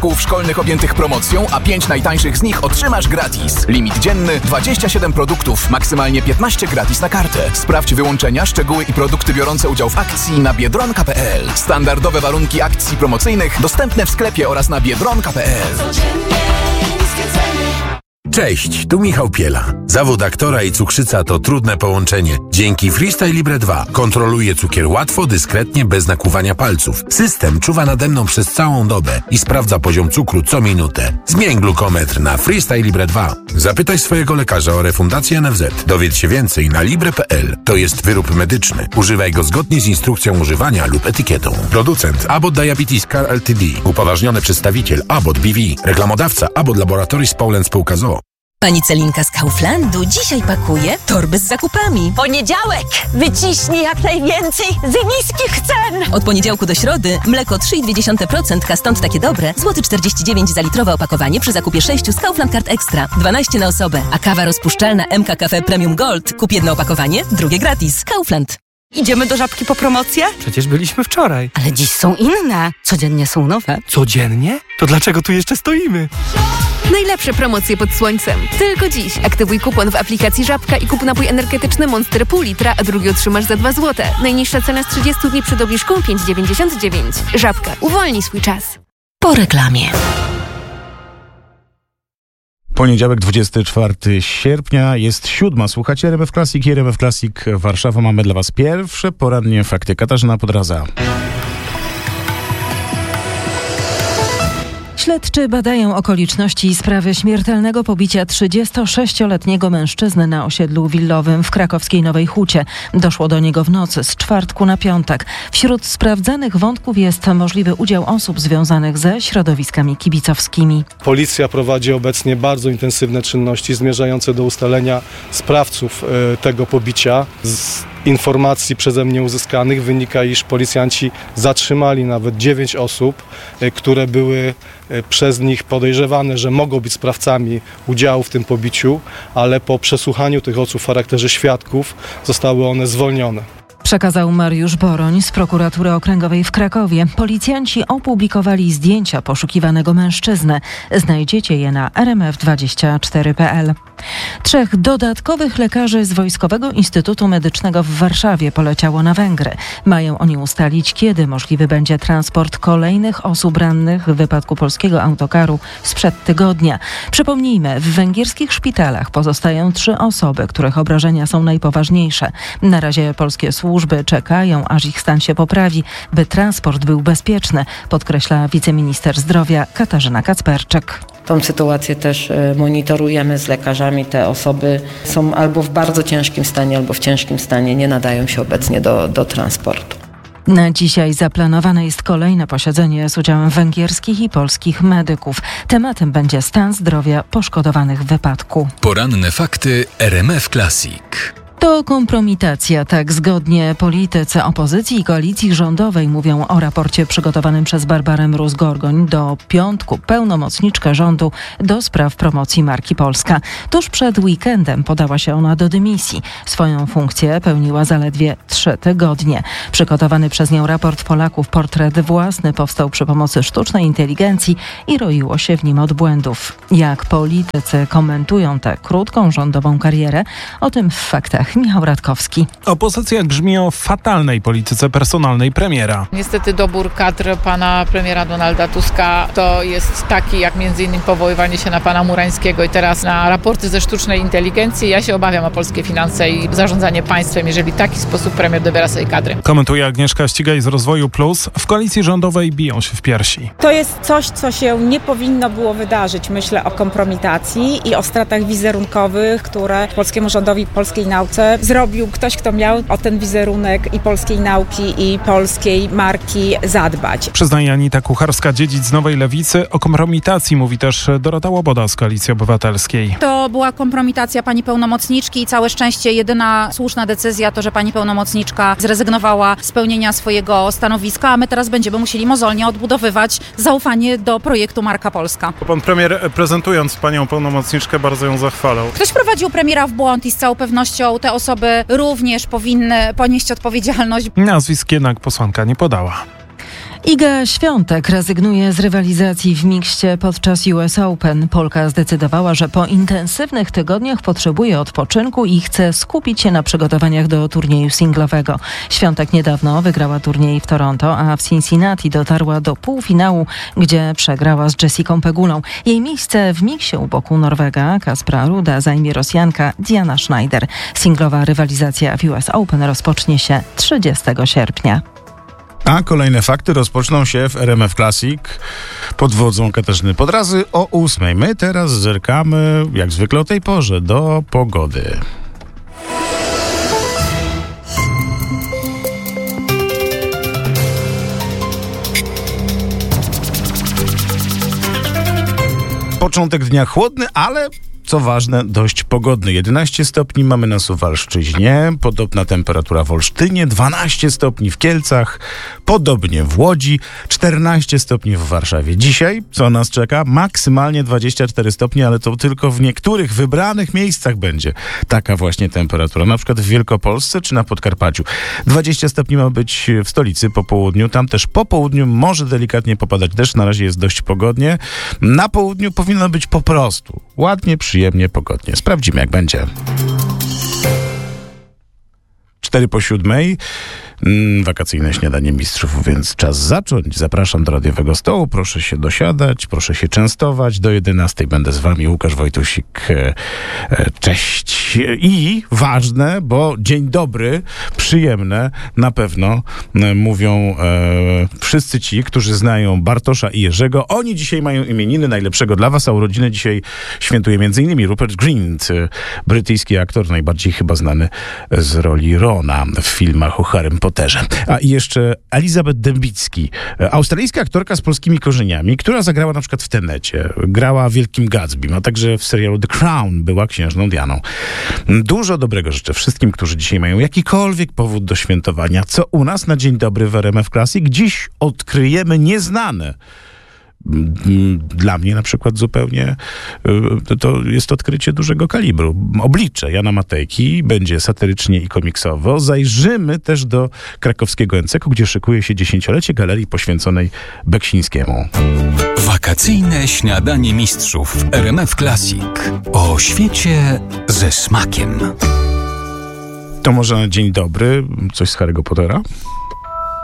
szkolnych objętych promocją, a 5 najtańszych z nich otrzymasz gratis. Limit dzienny 27 produktów, maksymalnie 15 gratis na kartę. Sprawdź wyłączenia, szczegóły i produkty biorące udział w akcji na biedronka.pl. Standardowe warunki akcji promocyjnych dostępne w sklepie oraz na biedronka.pl. Cześć, tu Michał Piela. Zawód aktora i cukrzyca to trudne połączenie. Dzięki Freestyle Libre 2 kontroluję cukier łatwo, dyskretnie, bez nakłuwania palców. System czuwa nade mną przez całą dobę i sprawdza poziom cukru co minutę. Zmień glukometr na Freestyle Libre 2. Zapytaj swojego lekarza o refundację NFZ. Dowiedz się więcej na libre.pl. To jest wyrób medyczny. Używaj go zgodnie z instrukcją używania lub etykietą. Producent Abbott Diabetes Care Ltd. Upoważniony przedstawiciel Abbott BV. Reklamodawca Abbott Laboratories Poland Spółka z o.o. Pani Celinka z Kauflandu dzisiaj pakuje torby z zakupami. Poniedziałek! Wyciśnij jak najwięcej z niskich cen! Od poniedziałku do środy mleko 3,2%, stąd takie dobre, złoty 49 za litrowe opakowanie przy zakupie 6 z Kaufland Card Extra, 12 na osobę. A kawa rozpuszczalna MK Cafe Premium Gold, kup jedno opakowanie, drugie gratis. Kaufland. Idziemy do Żabki po promocję? Przecież byliśmy wczoraj. Ale dziś są inne. Codziennie są nowe. Codziennie? To dlaczego tu jeszcze stoimy? Najlepsze promocje pod słońcem. Tylko dziś. Aktywuj kupon w aplikacji Żabka i kup napój energetyczny Monster pół litra, a drugi otrzymasz za 2 zł. Najniższa cena z 30 dni przed obniżką 5,99. Żabka. Uwolnij swój czas. Po reklamie. Poniedziałek, 24 sierpnia, jest 7. Słuchacie RMF Classic i RMF Classic Warszawa. Mamy dla Was pierwsze porannie fakty. Katarzyna Podraza. Śledczy badają okoliczności sprawy śmiertelnego pobicia 36-letniego mężczyzny na osiedlu willowym w krakowskiej Nowej Hucie. Doszło do niego w nocy z czwartku na piątek. Wśród sprawdzanych wątków jest możliwy udział osób związanych ze środowiskami kibicowskimi. Policja prowadzi obecnie bardzo intensywne czynności zmierzające do ustalenia sprawców tego pobicia. Z informacji przeze mnie uzyskanych wynika, iż policjanci zatrzymali nawet 9 osób, które były przez nich podejrzewane, że mogą być sprawcami udziału w tym pobiciu, ale po przesłuchaniu tych osób w charakterze świadków zostały one zwolnione. Przekazał Mariusz Boroń z Prokuratury Okręgowej w Krakowie. Policjanci opublikowali zdjęcia poszukiwanego mężczyzny. Znajdziecie je na rmf24.pl. 3 dodatkowych lekarzy z Wojskowego Instytutu Medycznego w Warszawie poleciało na Węgry. Mają oni ustalić, kiedy możliwy będzie transport kolejnych osób rannych w wypadku polskiego autokaru sprzed tygodnia. Przypomnijmy, w węgierskich szpitalach pozostają 3 osoby, których obrażenia są najpoważniejsze. Na razie polskie służby czekają, aż ich stan się poprawi, by transport był bezpieczny, podkreśla wiceminister zdrowia Katarzyna Kacperczyk. Tą sytuację też monitorujemy z lekarzami. Te osoby są albo w bardzo ciężkim stanie, albo w ciężkim stanie, nie nadają się obecnie do transportu. Na dzisiaj zaplanowane jest kolejne posiedzenie z udziałem węgierskich i polskich medyków. Tematem będzie stan zdrowia poszkodowanych w wypadku. Poranne fakty RMF Classic. To kompromitacja, tak zgodnie politycy opozycji i koalicji rządowej mówią o raporcie przygotowanym przez Barbarę Mróz-Gorgoń. Do piątku pełnomocniczka rządu do spraw promocji marki Polska. Tuż przed weekendem podała się ona do dymisji. Swoją funkcję pełniła zaledwie 3 tygodnie. Przygotowany przez nią raport Polaków Portret własny powstał przy pomocy sztucznej inteligencji i roiło się w nim od błędów. Jak politycy komentują tę krótką rządową karierę? O tym w faktach Michał Radkowski. Opozycja grzmi o fatalnej polityce personalnej premiera. Niestety dobór kadr pana premiera Donalda Tuska to jest taki jak m.in. powoływanie się na pana Murańskiego i teraz na raporty ze sztucznej inteligencji. Ja się obawiam o polskie finanse i zarządzanie państwem, jeżeli w taki sposób premier dobiera sobie kadry. Komentuje Agnieszka Ścigaj z Rozwoju Plus. W koalicji rządowej biją się w piersi. To jest coś, co się nie powinno było wydarzyć. Myślę o kompromitacji i o stratach wizerunkowych, które polskiemu rządowi, polskiej nauce zrobił ktoś, kto miał o ten wizerunek i polskiej nauki, i polskiej marki zadbać. Przyznaje Anita Kucharska-Dziedzic z Nowej Lewicy. O kompromitacji mówi też Dorota Łoboda z Koalicji Obywatelskiej. To była kompromitacja pani pełnomocniczki i całe szczęście jedyna słuszna decyzja to, że pani pełnomocniczka zrezygnowała z pełnienia swojego stanowiska, a my teraz będziemy musieli mozolnie odbudowywać zaufanie do projektu Marka Polska. Pan premier, prezentując panią pełnomocniczkę, bardzo ją zachwalał. Ktoś wprowadził premiera w błąd i z całą pewnością te osoby również powinny ponieść odpowiedzialność. Nazwisk jednak posłanka nie podała. Iga Świątek rezygnuje z rywalizacji w mikście podczas US Open. Polka zdecydowała, że po intensywnych tygodniach potrzebuje odpoczynku i chce skupić się na przygotowaniach do turnieju singlowego. Świątek niedawno wygrała turniej w Toronto, a w Cincinnati dotarła do półfinału, gdzie przegrała z Jessicą Pegulą. Jej miejsce w miksie u boku Norwega Kaspra Ruda zajmie Rosjanka Diana Schneider. Singlowa rywalizacja w US Open rozpocznie się 30 sierpnia. A kolejne fakty rozpoczną się w RMF Classic pod wodzą Katarzyny Podrazy o 8:00. My teraz zerkamy, jak zwykle o tej porze, do pogody. Początek dnia chłodny, ale co ważne, dość pogodny. 11 stopni mamy na Suwalszczyźnie, podobna temperatura w Olsztynie, 12 stopni w Kielcach, podobnie w Łodzi, 14 stopni w Warszawie. Dzisiaj, co nas czeka? Maksymalnie 24 stopnie, ale to tylko w niektórych wybranych miejscach będzie taka właśnie temperatura, na przykład w Wielkopolsce czy na Podkarpaciu. 20 stopni ma być w stolicy po południu, tam też po południu może delikatnie popadać deszcz, na razie jest dość pogodnie. Na południu powinno być po prostu ładnie, przyjemnie, pogodnie. Sprawdzimy, jak będzie. 6:04. Wakacyjne śniadanie mistrzów, więc czas zacząć. Zapraszam do radiowego stołu. Proszę się dosiadać, proszę się częstować. Do 11:00 będę z wami, Łukasz Wojtusik. Cześć. I ważne, bo dzień dobry, przyjemne, na pewno mówią wszyscy ci, którzy znają Bartosza i Jerzego. Oni dzisiaj mają imieniny, najlepszego dla was, a urodziny dzisiaj świętuje m.in. Rupert Grint, brytyjski aktor, najbardziej chyba znany z roli Rona w filmach o Harrym Potterze. A i jeszcze Elizabeth Dębicki, australijska aktorka z polskimi korzeniami, która zagrała na przykład w Tenecie, grała w Wielkim Gatsbym, a także w serialu The Crown była księżną Dianą. Dużo dobrego życzę wszystkim, którzy dzisiaj mają jakikolwiek powód do świętowania. Co u nas na Dzień Dobry w RMF Classic? Dziś odkryjemy nieznane. Dla mnie na przykład zupełnie to jest odkrycie dużego kalibru. Oblicze Jana Matejki będzie satyrycznie i komiksowo. Zajrzymy też do krakowskiego NCK-u, gdzie szykuje się 10-lecie galerii poświęconej Beksińskiemu. Wakacyjne śniadanie mistrzów w RMF Classic. O świecie ze smakiem. To może na Dzień Dobry coś z Harry'ego Pottera?